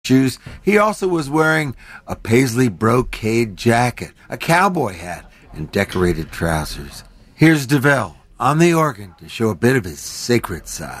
shoes. He also was wearing a paisley brocade jacket, a cowboy hat, and decorated trousers. Here's DeVille on the organ to show a bit of his sacred side.